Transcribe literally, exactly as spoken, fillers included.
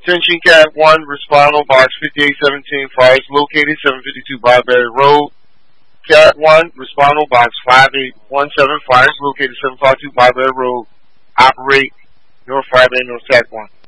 Attention Cat one, respond on box fifty-eight seventeen, fires located seven fifty-two Barberry Road. Cat one, respond on box five eight one seven, fires located seven fifty-two Barberry Road. Operate North five eight North Cat one.